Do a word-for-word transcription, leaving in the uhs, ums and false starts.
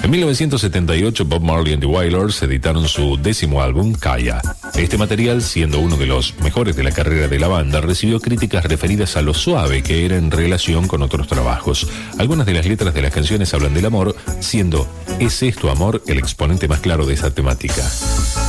En mil novecientos setenta y ocho, Bob Marley and the Wailers editaron su décimo álbum, Kaya. Este material, siendo uno de los mejores de la carrera de la banda, recibió críticas referidas a lo suave que era en relación con otros trabajos. Algunas de las letras de las canciones hablan del amor, siendo "¿Es esto amor?" el exponente más claro de esa temática.